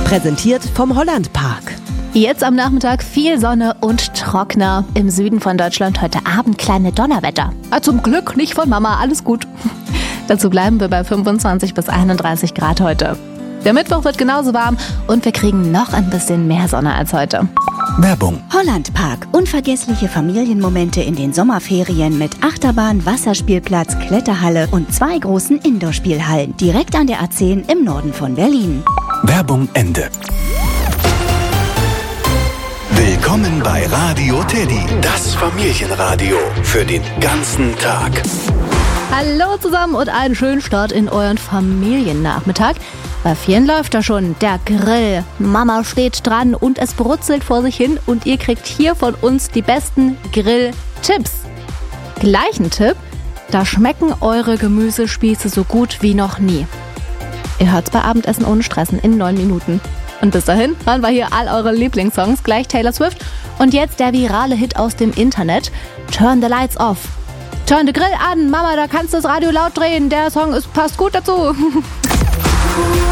Präsentiert vom Hollandpark. Jetzt am Nachmittag viel Sonne und trockener. Im Süden von Deutschland heute Abend kleine Donnerwetter. Zum Glück nicht von Mama, alles gut. Dazu bleiben wir bei 25 bis 31 Grad heute. Der Mittwoch wird genauso warm und wir kriegen noch ein bisschen mehr Sonne als heute. Werbung. Hollandpark. Unvergessliche Familienmomente in den Sommerferien mit Achterbahn, Wasserspielplatz, Kletterhalle und 2 großen Indoor-Spielhallen. Direkt an der A10 im Norden von Berlin. Werbung Ende. Willkommen bei Radio Teddy, das Familienradio für den ganzen Tag. Hallo zusammen und einen schönen Start in euren Familiennachmittag. Bei vielen läuft da schon der Grill. Mama steht dran und es brutzelt vor sich hin und ihr kriegt hier von uns die besten Grill-Tipps. Gleichen Tipp, da schmecken eure Gemüsespieße so gut wie noch nie. Ihr hört's bei Abendessen ohne Stressen in 9 Minuten. Und bis dahin hören wir hier all eure Lieblingssongs, gleich Taylor Swift. Und jetzt der virale Hit aus dem Internet, Turn the Lights Off. Turn the Grill an, Mama, da kannst du das Radio laut drehen, der Song passt gut dazu.